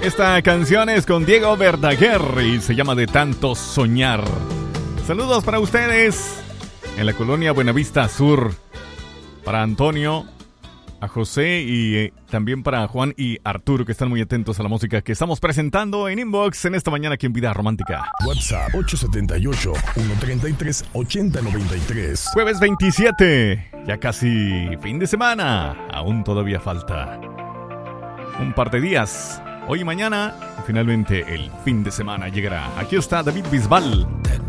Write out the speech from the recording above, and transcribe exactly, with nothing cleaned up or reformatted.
Esta canción es con Diego Verdaguer y se llama De Tanto Soñar. Saludos para ustedes en la colonia Buenavista Sur. Para Antonio, a José y eh, también para Juan y Arturo, que están muy atentos a la música que estamos presentando en Inbox en esta mañana aquí en Vida Romántica. WhatsApp ocho siete ocho, uno tres tres, ocho cero nueve tres. Jueves veintisiete, ya casi fin de semana. Aún todavía falta un par de días. Hoy y mañana, finalmente el fin de semana llegará. Aquí está David Bisbal.